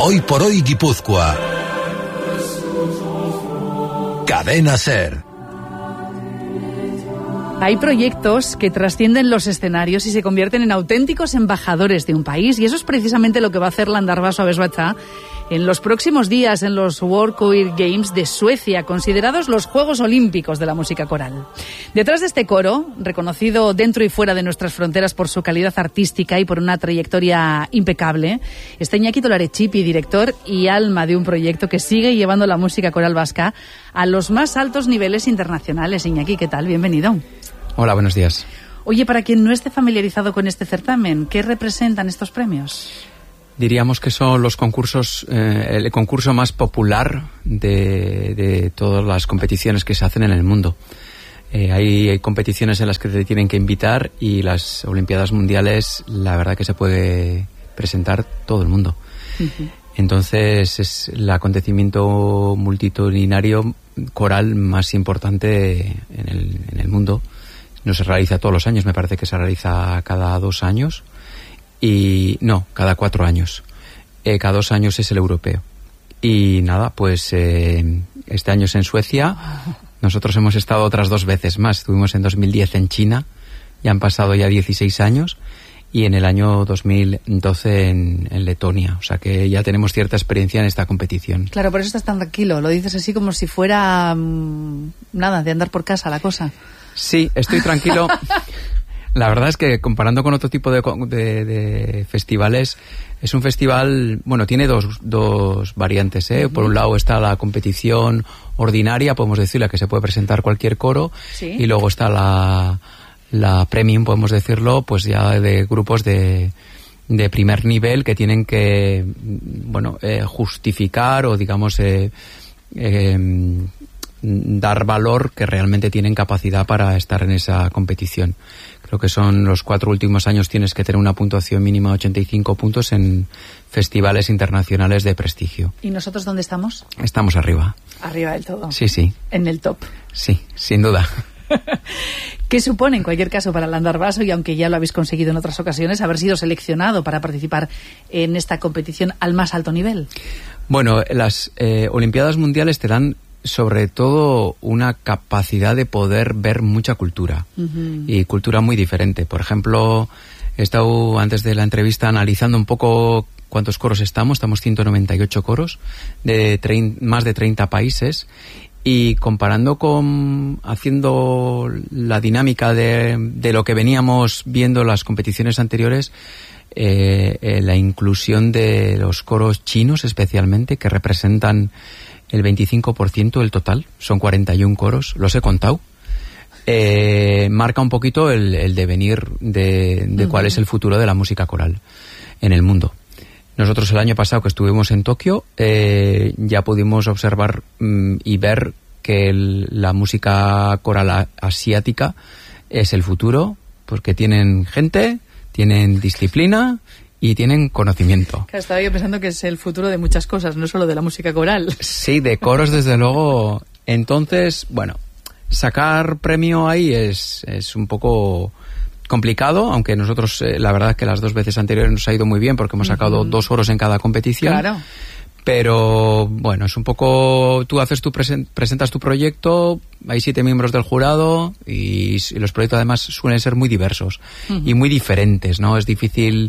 Hoy por hoy Guipúzcoa. Cadena SER. Hay proyectos que trascienden los escenarios y se convierten en auténticos embajadores de un país, y eso es precisamente lo que va a hacer Landarbaso Abesbatza en los próximos días en los World Choir Games de Suecia, considerados los Juegos Olímpicos de la música coral. Detrás de este coro, reconocido dentro y fuera de nuestras fronteras por su calidad artística y por una trayectoria impecable, está Iñaki Tolarechipi, director y alma de un proyecto que sigue llevando la música coral vasca a los más altos niveles internacionales. Iñaki, ¿qué tal? Bienvenido. Hola, buenos días. Oye, para quien no esté familiarizado con este certamen, ¿qué representan estos premios? Diríamos que son los concursos, el concurso más popular de todas las competiciones que se hacen en el mundo. Hay competiciones en las que te tienen que invitar, y las Olimpiadas Mundiales, la verdad que se puede presentar todo el mundo. Uh-huh. Entonces es el acontecimiento multitudinario coral más importante en el mundo. No se realiza todos los años, me parece que se realiza cada 2 años. Y no, cada 4 años. Cada 2 años es el europeo. Y nada, pues este año es en Suecia. Nosotros hemos estado otras 2 veces más. Estuvimos en 2010 en China, ya han pasado ya 16 años, y en el año 2012 en Letonia. O sea que ya tenemos cierta experiencia en esta competición. Claro, por eso estás tan tranquilo. Lo dices así como si fuera nada, de andar por casa la cosa. Sí, estoy tranquilo. La verdad es que comparando con otro tipo de festivales, es un festival, bueno, tiene dos variantes, ¿eh? Uh-huh. Por un lado está la competición ordinaria, podemos decir, la que se puede presentar cualquier coro, ¿sí? Y luego está la premium, podemos decirlo, pues ya de grupos de primer nivel que tienen que, bueno, justificar o digamos dar valor, que realmente tienen capacidad para estar en esa competición. Creo que son los 4 últimos años tienes que tener una puntuación mínima de 85 puntos en festivales internacionales de prestigio. ¿Y nosotros dónde estamos? Estamos arriba. Arriba del todo. Sí, sí. En el top. Sí, sin duda. ¿Qué supone, en cualquier caso, para Landarbaso, y aunque ya lo habéis conseguido en otras ocasiones, haber sido seleccionado para participar en esta competición al más alto nivel? Bueno, las Olimpiadas Mundiales te dan sobre todo una capacidad de poder ver mucha cultura. Uh-huh. Y cultura muy diferente. Por ejemplo, he estado antes de la entrevista analizando un poco cuántos coros estamos 198 coros de más de 30 países, y comparando haciendo la dinámica de lo que veníamos viendo en las competiciones anteriores, la inclusión de los coros chinos especialmente, que representan el 25% del total, son 41 coros, los he contado. Marca un poquito el devenir de uh-huh. cuál es el futuro de la música coral en el mundo. Nosotros el año pasado que estuvimos en Tokio, ya pudimos observar y ver que la música coral asiática es el futuro, porque tienen gente, tienen disciplina y tienen conocimiento. Claro, estaba yo pensando que es el futuro de muchas cosas, no solo de la música coral. Sí, de coros desde luego. Entonces, bueno, sacar premio ahí es un poco complicado, aunque nosotros la verdad es que las 2 veces anteriores nos ha ido muy bien, porque hemos sacado uh-huh. 2 oros en cada competición. Claro. Pero bueno, es un poco, tú presentas tu proyecto, hay 7 miembros del jurado, y los proyectos además suelen ser muy diversos uh-huh. y muy diferentes, ¿no? Es difícil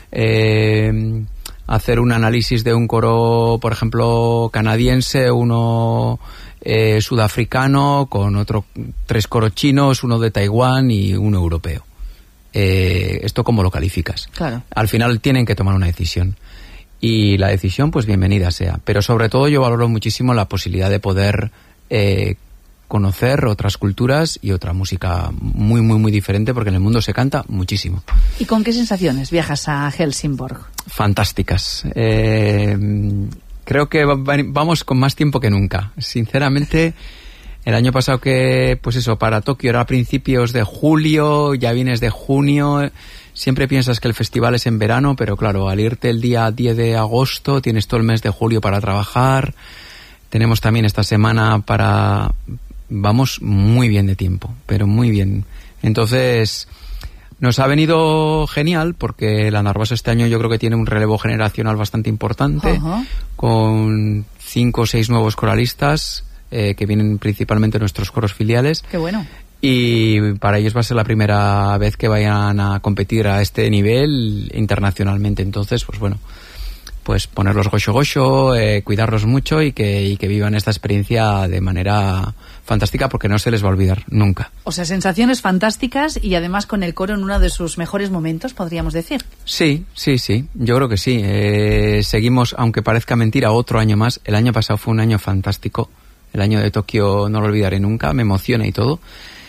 hacer un análisis de un coro, por ejemplo, canadiense, uno sudafricano, con 3 coros chinos, uno de Taiwán y uno europeo. ¿Esto cómo lo calificas? Claro. Al final tienen que tomar una decisión. Y la decisión, pues bienvenida sea. Pero sobre todo yo valoro muchísimo la posibilidad de poder conocer otras culturas y otra música muy, muy, muy diferente, porque en el mundo se canta muchísimo. ¿Y con qué sensaciones viajas a Helsingborg? Fantásticas. Creo que vamos con más tiempo que nunca. Sinceramente, el año pasado que, pues eso, para Tokio era a principios de julio, ya vienes de junio. Siempre piensas que el festival es en verano, pero claro, al irte el día 10 de agosto tienes todo el mes de julio para trabajar. Tenemos también esta semana vamos muy bien de tiempo, pero muy bien. Entonces, Nos ha venido genial porque la Narvaso este año yo creo que tiene un relevo generacional bastante importante, con 5 o 6 nuevos coralistas que vienen principalmente de nuestros coros filiales. ¡Qué bueno! Y para ellos va a ser la primera vez que vayan a competir a este nivel internacionalmente. Entonces, pues bueno, pues ponerlos gocho, cuidarlos mucho y que vivan esta experiencia de manera fantástica, porque no se les va a olvidar nunca. O sea, sensaciones fantásticas y además con el coro en uno de sus mejores momentos, podríamos decir. Sí, yo creo que sí. Seguimos, aunque parezca mentira, otro año más. El año pasado fue un año fantástico. El año de Tokio no lo olvidaré nunca, me emociona y todo.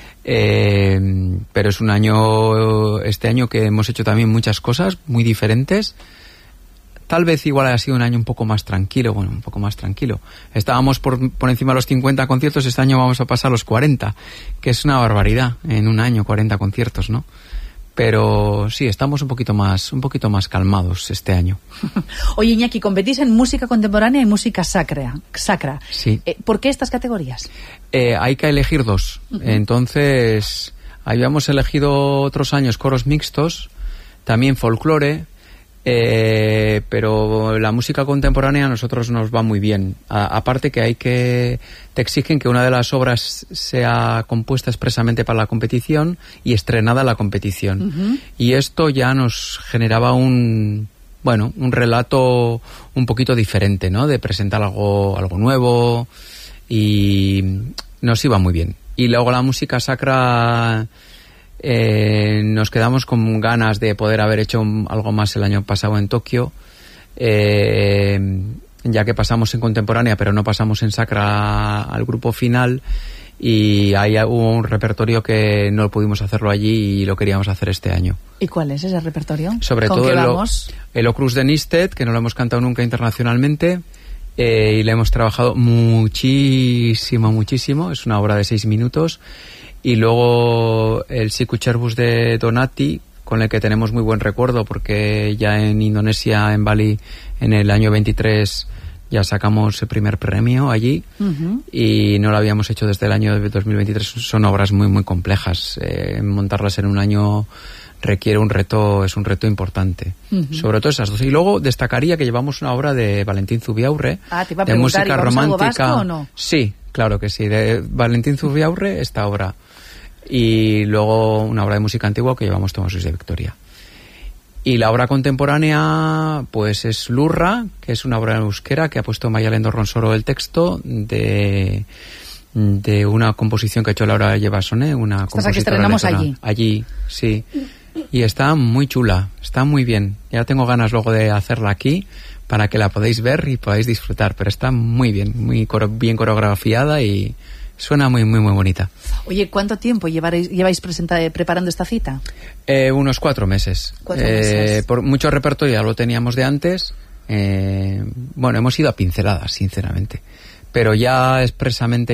Pero es un año, este año, que hemos hecho también muchas cosas muy diferentes. Tal vez igual haya sido un año un poco más tranquilo. Estábamos por encima de los 50 conciertos, este año vamos a pasar a los 40, que es una barbaridad en un año, 40 conciertos, ¿no? Pero sí, estamos un poquito más calmados este año. Oye, Iñaki, competís en música contemporánea y música sacra. Sí. ¿Por qué estas categorías? Hay que elegir 2. Entonces, habíamos elegido otros años coros mixtos, también folclore, pero la música contemporánea a nosotros nos va muy bien. Aparte que te exigen que una de las obras sea compuesta expresamente para la competición y estrenada en la competición. Y esto ya nos generaba un relato un poquito diferente, ¿no? De presentar algo nuevo, y nos iba muy bien. Y luego la música sacra, nos quedamos con ganas de poder haber hecho algo más el año pasado en Tokio, ya que pasamos en contemporánea pero no pasamos en sacra al grupo final, y ahí hubo un repertorio que no pudimos hacerlo allí y lo queríamos hacer este año. ¿Y cuál es ese repertorio? Sobre todo el Ocruz de Nisted, que no lo hemos cantado nunca internacionalmente, y le hemos trabajado muchísimo. Es una obra de 6 minutos. Y luego el Siku Cherbus de Donati, con el que tenemos muy buen recuerdo, porque ya en Indonesia, en Bali, en el año 23 ya sacamos el primer premio allí, y no lo habíamos hecho desde el año 2023. Son obras muy complejas. Montarlas en un año requiere es un reto importante. Sobre todo esas 2. Y luego destacaría que llevamos una obra de Valentín Zubiaurre, de música romántica. ¿Vasco o no? Sí, claro que sí, de Valentín Zubiaurre, esta obra. Y luego una obra de música antigua que llevamos Tomás Luis de Victoria. Y la obra contemporánea, pues es Lurra, que es una obra en euskera que ha puesto Mayalendo Ronsoro el texto de una composición que ha hecho Laura Llevasone, una compositora que estrenamos allí, sí. Y está muy chula, está muy bien. Ya tengo ganas luego de hacerla aquí para que la podáis ver y podáis disfrutar, pero está muy bien, bien coreografiada y suena muy bonita. Oye, ¿cuánto tiempo lleváis preparando esta cita? Unos 4 meses. 4 meses. Por mucho repertorio ya lo teníamos de antes. Hemos ido a pinceladas, sinceramente. Pero ya expresamente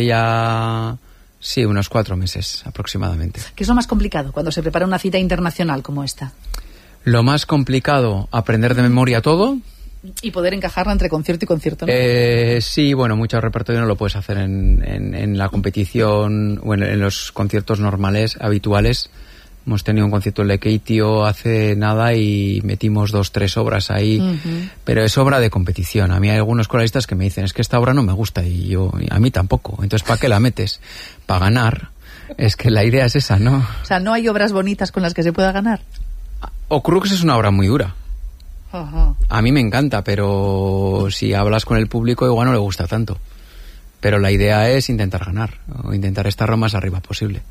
sí, unos 4 meses aproximadamente. ¿Qué es lo más complicado cuando se prepara una cita internacional como esta? Lo más complicado, aprender de memoria todo. Y poder encajarla entre concierto y concierto, ¿no? Sí, mucho repertorio no lo puedes hacer en la competición o en los conciertos normales, habituales. Hemos tenido un concierto en Lekeitio hace nada y metimos 2-3 obras ahí, pero es obra de competición. A mí hay algunos coralistas que me dicen, es que esta obra no me gusta, y a mí tampoco. Entonces, ¿para qué la metes? Para ganar. Es que la idea es esa, ¿no? O sea, ¿no hay obras bonitas con las que se pueda ganar? Ocrux es una obra muy dura. A mí me encanta, pero si hablas con el público igual no le gusta tanto. Pero la idea es intentar ganar, o intentar estar lo más arriba posible.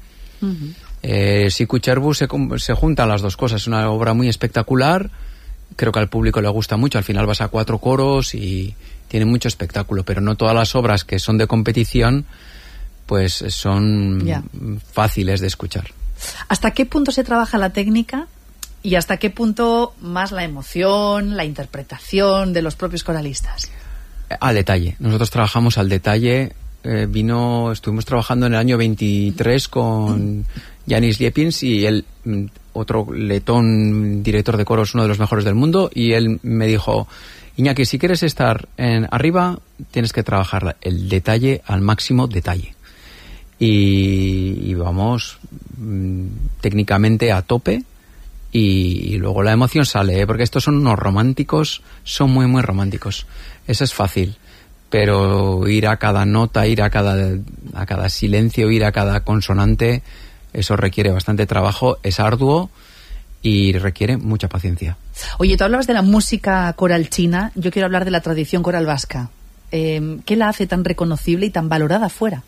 Siku Cherbus se juntan las dos cosas. Es una obra muy espectacular, creo que al público le gusta mucho. Al final vas a 4 coros y tiene mucho espectáculo, pero no todas las obras que son de competición pues son fáciles de escuchar. ¿Hasta qué punto se trabaja la técnica y hasta qué punto más la emoción, la interpretación de los propios coralistas? Al detalle. Nosotros trabajamos al detalle. Estuvimos trabajando en el año 23 con Yanis Liepins y él, otro letón, director de coros, uno de los mejores del mundo, y él me dijo, Iñaki, si quieres estar arriba, tienes que trabajar el detalle al máximo detalle. Y vamos técnicamente a tope, y luego la emoción sale, porque estos son unos románticos, son muy, muy románticos. Eso es fácil, pero ir a cada nota, ir a cada silencio, ir a cada consonante, eso requiere bastante trabajo, es arduo y requiere mucha paciencia. Oye, tú hablabas de la música coral china, yo quiero hablar de la tradición coral vasca. ¿Qué la hace tan reconocible y tan valorada fuera?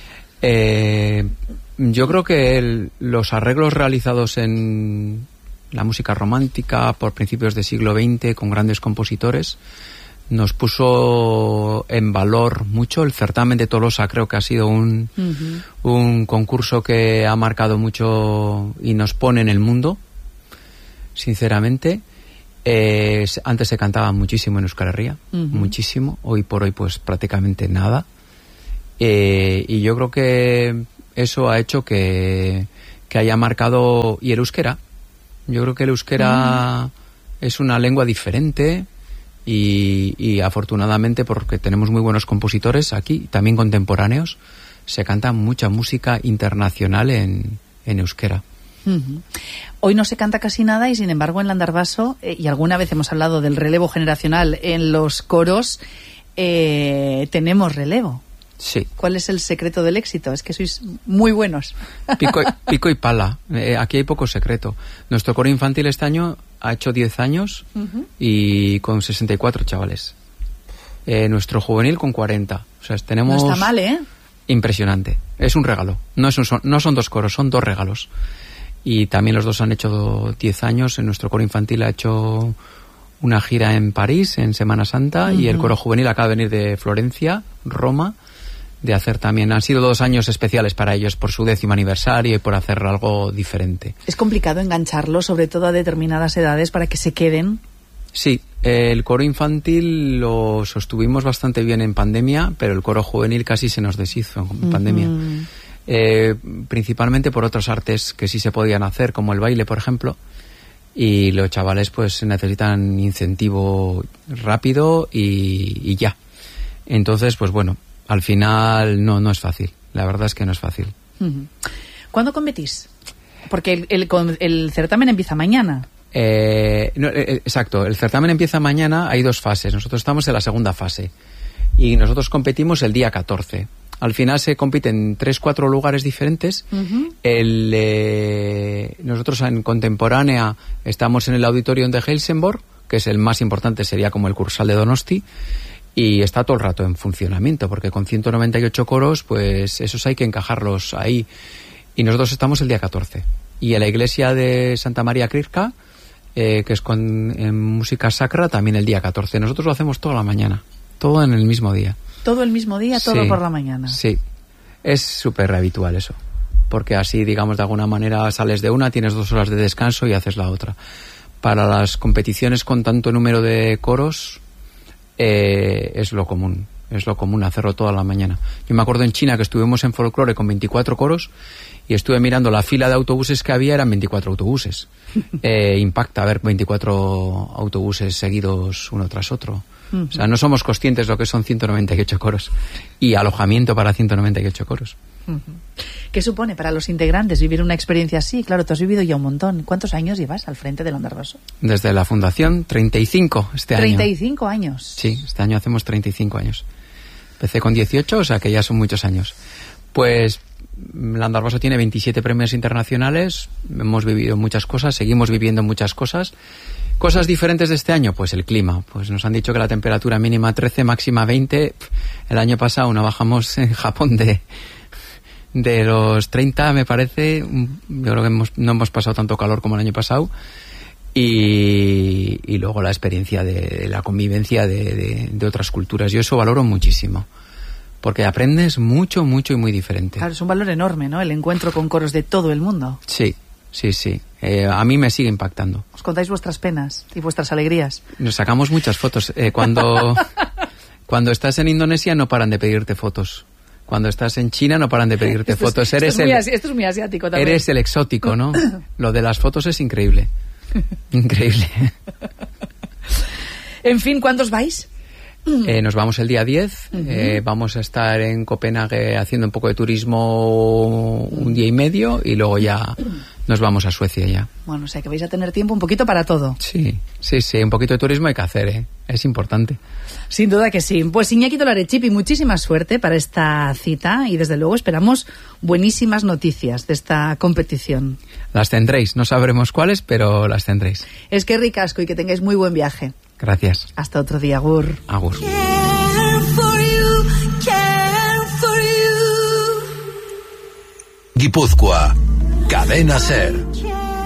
Yo creo que los arreglos realizados en la música romántica por principios del siglo XX con grandes compositores nos puso en valor mucho. El certamen de Tolosa creo que ha sido un concurso que ha marcado mucho y nos pone en el mundo, sinceramente. Antes se cantaba muchísimo en Euskal Herria, muchísimo. Hoy por hoy pues prácticamente nada. Y yo creo que eso ha hecho que haya marcado... Y el euskera. Yo creo que el euskera es una lengua diferente y afortunadamente, porque tenemos muy buenos compositores aquí, también contemporáneos, se canta mucha música internacional en euskera. Hoy no se canta casi nada y sin embargo en Landarbaso, y alguna vez hemos hablado del relevo generacional en los coros, tenemos relevo. Sí. ¿Cuál es el secreto del éxito? Es que sois muy buenos. Pico y pala. Aquí hay poco secreto. Nuestro coro infantil este año ha hecho 10 años y con 64 chavales. Nuestro juvenil con 40. O sea, tenemos... No está mal, ¿eh? Impresionante. Es un regalo. No son dos coros, son dos regalos. Y también los dos han hecho 10 años. Nuestro coro infantil ha hecho una gira en París en Semana Santa y el coro juvenil acaba de venir de Florencia, Roma, de hacer también. Han sido 2 años especiales para ellos por su 10º aniversario y por hacer algo diferente. ¿Es complicado engancharlo, sobre todo a determinadas edades, para que se queden? Sí, el coro infantil lo sostuvimos bastante bien en pandemia, pero el coro juvenil casi se nos deshizo en pandemia. Principalmente por otras artes que sí se podían hacer, como el baile, por ejemplo. Y los chavales pues necesitan incentivo rápido y ya. Entonces, pues bueno, al final no es fácil. La verdad es que no es fácil. ¿Cuándo competís? Porque el certamen empieza mañana. Exacto, el certamen empieza mañana, hay 2 fases. Nosotros estamos en la segunda fase y nosotros competimos el día 14. Al final se compite en 3-4 lugares diferentes. Nosotros en Contemporánea estamos en el Auditorium de Helsingborg, que es el más importante, sería como el Cursal de Donosti, y está todo el rato en funcionamiento, porque con 198 coros, pues esos hay que encajarlos ahí. Y nosotros estamos el día 14. Y en la iglesia de Santa María Krivka, que es en música sacra, también el día 14. Nosotros lo hacemos toda la mañana, todo en el mismo día. ¿Todo el mismo día, todo sí, por la mañana? Sí, es súper habitual eso, porque así, digamos, de alguna manera sales de una, tienes 2 horas de descanso y haces la otra. Para las competiciones con tanto número de coros, es lo común hacerlo toda la mañana. Yo me acuerdo en China que estuvimos en folclore con 24 coros y estuve mirando la fila de autobuses que había, eran 24 autobuses. Impacta ver 24 autobuses seguidos uno tras otro. O sea, no somos conscientes de lo que son 198 coros y alojamiento para 198 coros. ¿Qué supone para los integrantes vivir una experiencia así? Claro, tú has vivido ya un montón. ¿Cuántos años llevas al frente del Landarbaso? Desde la fundación, 35 este año. 35 años. Sí, este año hacemos 35 años. Empecé con 18, o sea que ya son muchos años. Pues Landarbaso tiene 27 premios internacionales, hemos vivido muchas cosas, seguimos viviendo muchas cosas. Cosas diferentes de este año, pues el clima. Pues nos han dicho que la temperatura mínima 13, máxima 20. El año pasado no bajamos en Japón de los 30, me parece. Yo creo que no hemos pasado tanto calor como el año pasado. Y luego la experiencia de la convivencia de otras culturas. Yo eso valoro muchísimo. Porque aprendes mucho, mucho y muy diferente. Claro, es un valor enorme, ¿no? El encuentro con coros de todo el mundo. Sí. A mí me sigue impactando. ¿Os contáis vuestras penas y vuestras alegrías? Nos sacamos muchas fotos. Cuando estás en Indonesia no paran de pedirte fotos. Cuando estás en China no paran de pedirte fotos. Esto es muy asiático también. Eres el exótico, ¿no? Lo de las fotos es increíble. Increíble. En fin, ¿cuántos vais? Nos vamos el día 10, vamos a estar en Copenhague haciendo un poco de turismo un día y medio y luego ya nos vamos a Suecia ya. Bueno, o sea que vais a tener tiempo un poquito para todo. Sí, un poquito de turismo hay que hacer, es importante. Sin duda que sí. Pues Iñaki Tolarechipi, muchísima suerte para esta cita y desde luego esperamos buenísimas noticias de esta competición. Las tendréis, no sabremos cuáles, pero las tendréis. Es que ricasco y que tengáis muy buen viaje. Gracias. Hasta otro día, agur. Agur. Guipúzcoa, Cadena SER.